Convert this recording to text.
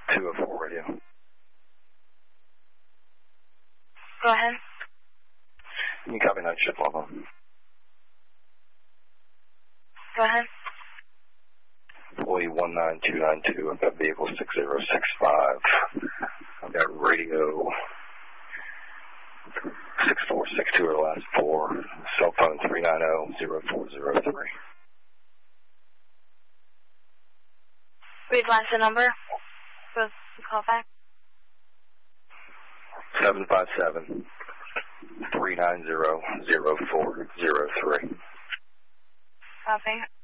204 radio. Go ahead. You copy night shift log on. Go ahead. Employee 19292, I've got vehicle 6065. I've got radio 6462 or the last four. Cell phone 390-0403. Read last the number for the call back. 757-390-0403. Copy.